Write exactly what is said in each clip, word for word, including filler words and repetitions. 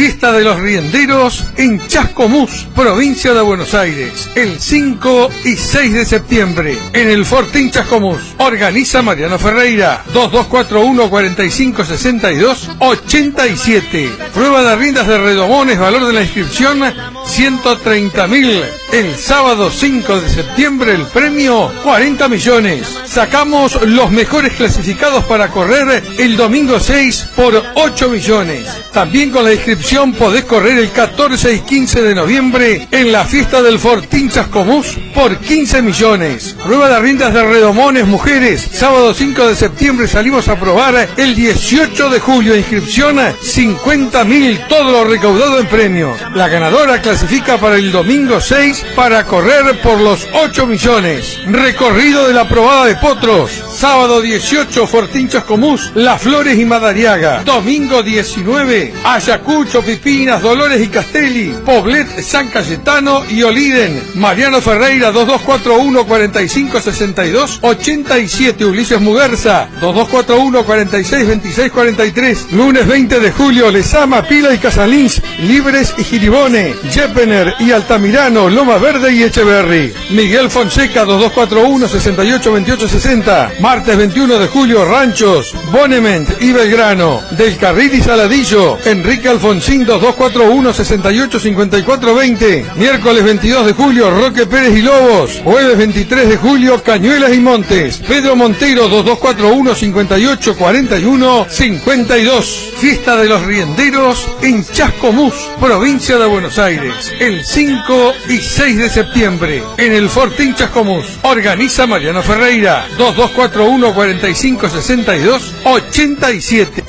Fiesta de los Rienderos en Chascomús, provincia de Buenos Aires, el cinco y seis de septiembre, en el Fortín Chascomús. Organiza Mariano Ferreira, dos dos cuatro uno, cuatro cinco seis dos, ocho siete. Prueba de riendas de redomones, valor de la inscripción ciento treinta mil. El sábado cinco de septiembre el premio cuarenta millones. Sacamos los mejores clasificados para correr el domingo seis por ocho millones. También con la inscripción podés correr el catorce y quince de noviembre en la fiesta del Fortín Chascomús por quince millones. Prueba de riendas de redomones mujeres. Sábado cinco de septiembre salimos a probar el dieciocho de julio. Inscripción cincuenta mil, todo lo recaudado en premios. La ganadora clasifica para el domingo seis para correr por los ocho millones. Recorrido de la probada de potros. Sábado dieciocho, Fortín Chascomús, Las Flores y Madariaga. Domingo diecinueve, Ayacucho, Pipinas, Dolores y Castelli, Poblet, San Cayetano y Oliden. Mariano Ferreira, dos dos cuatro uno, cuatro cinco seis dos, ocho siete. Ulises Muguerza, dos dos cuatro uno, cuatro seis, veintiséis cuarenta y tres. Lunes veinte de julio, Lezama, Pila y Casalins, Libres y Giribone, Jeppener y Altamirano, Loma Verde y Echeverry. Miguel Fonseca, dos dos cuatro uno, seis ocho, veintiocho sesenta. Martes veintiuno de julio, Ranchos, Bonement y Belgrano. Del Carril y Saladillo, Enrique Alfonsín, dos dos cuatro uno, seis ocho, cincuenta y cuatro veinte. Miércoles veintidós de julio, Roque Pérez y Lobos. Jueves veintitrés de julio, Cañuelas y Montes. Pedro Montero, dos dos cuatro uno, cincuenta y ocho, cuarenta y uno, cincuenta y dos. Fiesta de los Rienderos en Chascomús, provincia de Buenos Aires, el cinco y seis de septiembre, en el Fortín Chascomús. Organiza Mariano Ferreira, dos dos cuatro uno, cuatro cinco seis dos, ocho siete.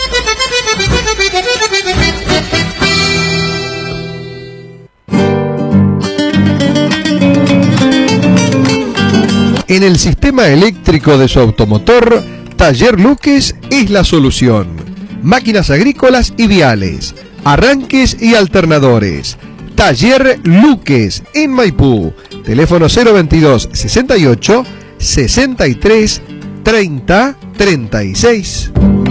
En el sistema eléctrico de su automotor, Taller Luques es la solución. Máquinas agrícolas y viales, arranques y alternadores. Taller Luques en Maipú. Teléfono cero veintidós, sesenta y ocho, sesenta y tres, treinta, treinta y seis.